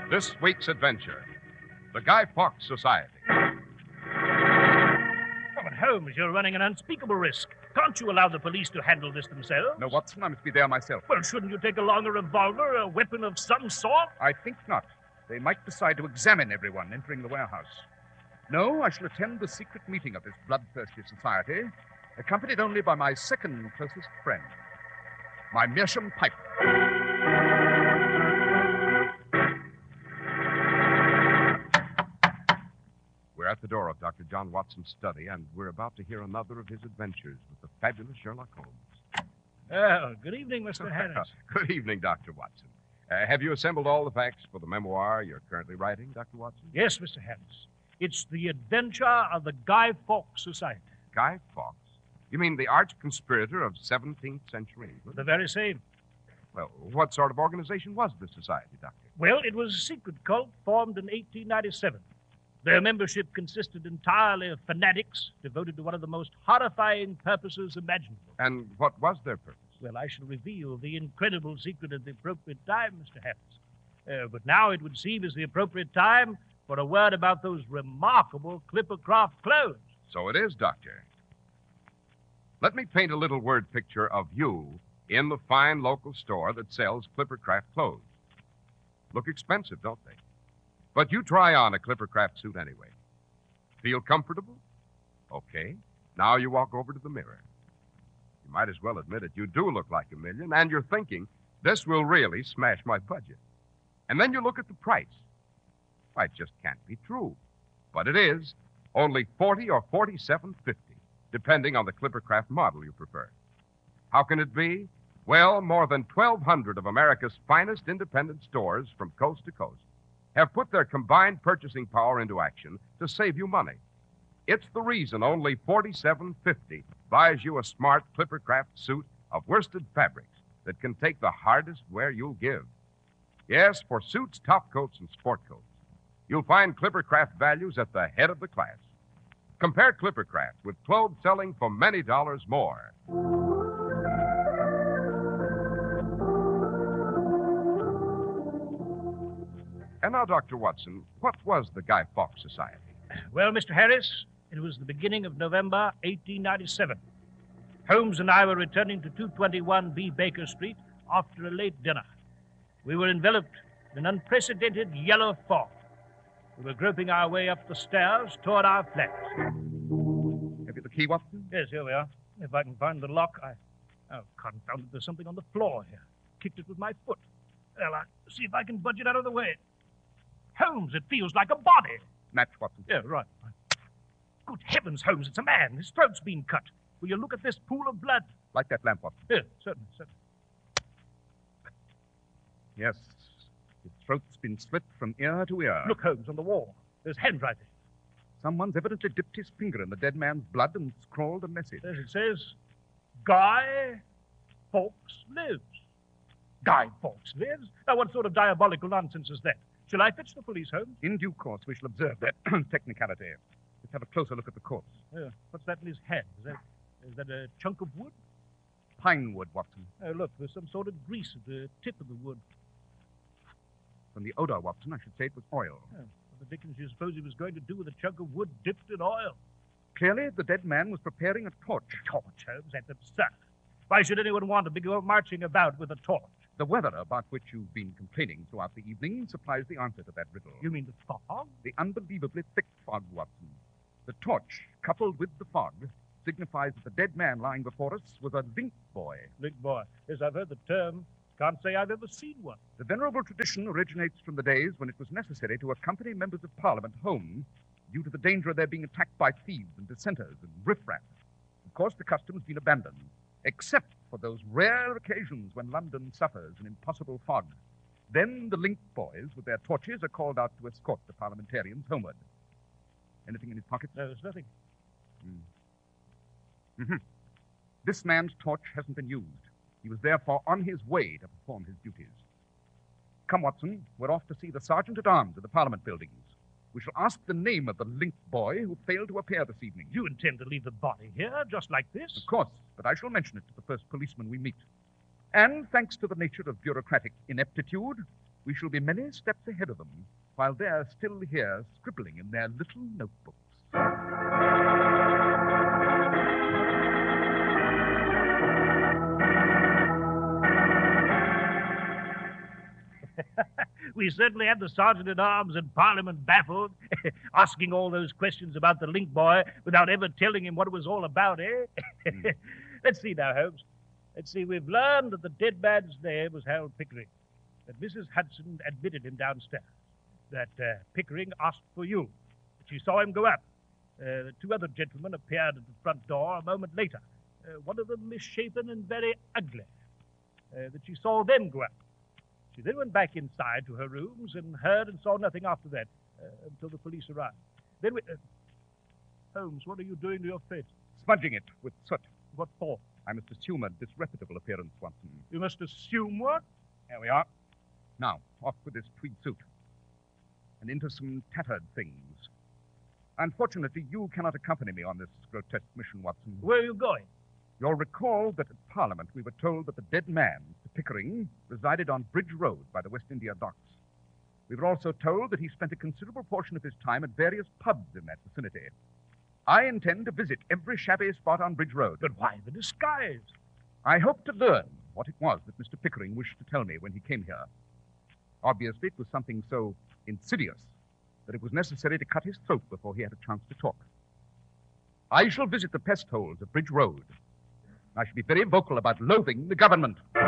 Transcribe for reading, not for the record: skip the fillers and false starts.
This week's adventure, the Guy Fawkes Society. Oh, but Holmes, you're running an unspeakable risk. Can't you allow the police to handle this themselves? No, Watson, I must be there myself. Well, shouldn't you take along a revolver, a weapon of some sort? I think not. They might decide to examine everyone entering the warehouse. No, I shall attend the secret meeting of this bloodthirsty society, accompanied only by my second closest friend, my Meerschaum Piper. We're at the door of Dr. John Watson's study, and we're about to hear another of his adventures with the fabulous Sherlock Holmes. Oh, good evening, Mr. Harris. Good evening, Dr. Watson. Have you assembled all the facts for the memoir you're currently writing, Dr. Watson? Yes, Mr. Harris. It's the adventure of the Guy Fawkes Society. Guy Fawkes? You mean the arch conspirator of 17th century England? The very same. Well, what sort of organization was this society, Doctor? Well, it was a secret cult formed in 1897. Their membership consisted entirely of fanatics devoted to one of the most horrifying purposes imaginable. And what was their purpose? Well, I shall reveal the incredible secret at the appropriate time, Mr. Harris. But now it would seem is the appropriate time for a word about those remarkable Clippercraft clothes. So it is, Doctor. Let me paint a little word picture of you in the fine local store that sells Clippercraft clothes. Look expensive, don't they? But you try on a Clippercraft suit anyway. Feel comfortable? Okay. Now you walk over to the mirror. You might as well admit it. You do look like $1 million, and you're thinking, this will really smash my budget. And then you look at the price. Why, it just can't be true. But it is. Only $40 or $47.50, depending on the Clippercraft model you prefer. How can it be? Well, more than 1,200 of America's finest independent stores from coast to coast have put their combined purchasing power into action to save you money. It's the reason only $47.50 buys you a smart Clippercraft suit of worsted fabrics that can take the hardest wear you'll give. Yes, for suits, top coats, and sport coats, you'll find Clippercraft values at the head of the class. Compare Clippercraft with clothes selling for many dollars more. And now, Dr. Watson, what was the Guy Fawkes Society? Well, Mr. Harris, it was the beginning of November 1897. Holmes and I were returning to 221B Baker Street after a late dinner. We were enveloped in an unprecedented yellow fog. We were groping our way up the stairs toward our flats. Have you the key, Watson? Yes, here we are. If I can find the lock, Oh, confound it, there's something on the floor here. Kicked it with my foot. Well, I'll see if I can budge it out of the way. Holmes, it feels like a body. Match, Watson. Yeah, right. Good heavens, Holmes, it's a man. His throat's been cut. Will you look at this pool of blood? Light that lamp, Watson. Yes, certainly. Yes. His throat's been slit from ear to ear. Look, Holmes, on the wall. There's handwriting. Someone's evidently dipped his finger in the dead man's blood and scrawled a message. Yes, it says, Guy Fawkes lives. Guy Fawkes lives? Now, what sort of diabolical nonsense is that? Shall I fetch the police, Holmes? In due course, we shall observe that technicality. Let's have a closer look at the corpse. What's that in his hand? Is that a chunk of wood? Pine wood, Watson. Oh, look, there's some sort of grease at the tip of the wood. From the odor, Watson, I should say it was oil. Oh, what the dickens do you suppose he was going to do with a chunk of wood dipped in oil? Clearly, the dead man was preparing a torch. Torch, Holmes? That's absurd. Why should anyone want to be marching about with a torch? The weather about which you've been complaining throughout the evening supplies the answer to that riddle. You mean the fog? The unbelievably thick fog, Watson. The torch, coupled with the fog, signifies that the dead man lying before us was a link boy. Link boy. Yes, I've heard the term. Can't say I've ever seen one. The venerable tradition originates from the days when it was necessary to accompany members of Parliament home due to the danger of their being attacked by thieves and dissenters and riffraff. Of course, the custom's been abandoned, except for those rare occasions when London suffers an impossible fog. Then the link boys, with their torches, are called out to escort the parliamentarians homeward. Anything in his pocket? No, there's nothing. This man's torch hasn't been used. He was therefore on his way to perform his duties. Come, Watson, we're off to see the Sergeant-at-Arms of the Parliament buildings. We shall ask the name of the link boy who failed to appear this evening. You intend to leave the body here, just like this? Of course, but I shall mention it to the first policeman we meet. And thanks to the nature of bureaucratic ineptitude, we shall be many steps ahead of them while they're still here scribbling in their little notebooks. We certainly had the Sergeant-at-Arms and Parliament baffled, asking all those questions about the link boy without ever telling him what it was all about, eh? Let's see now, Holmes. Let's see, we've learned that the dead man's name was Harold Pickering, that Mrs. Hudson admitted him downstairs, that Pickering asked for you, that she saw him go up. The two other gentlemen appeared at the front door a moment later, one of them misshapen and very ugly, that she saw them go up. She then went back inside to her rooms and heard and saw nothing after that until the police arrived. Then we... Holmes, what are you doing to your face? Smudging it with soot. What for? I must assume a disreputable appearance, Watson. You must assume what? There we are. Now, off with this tweed suit. And into some tattered things. Unfortunately, you cannot accompany me on this grotesque mission, Watson. Where are you going? You'll recall that at Parliament we were told that the dead man, Mr. Pickering, resided on Bridge Road by the West India Docks. We were also told that he spent a considerable portion of his time at various pubs in that vicinity. I intend to visit every shabby spot on Bridge Road. But why the disguise? I hope to learn what it was that Mr. Pickering wished to tell me when he came here. Obviously, it was something so insidious that it was necessary to cut his throat before he had a chance to talk. I shall visit the pest holes of Bridge Road. I shall be very vocal about loathing the government.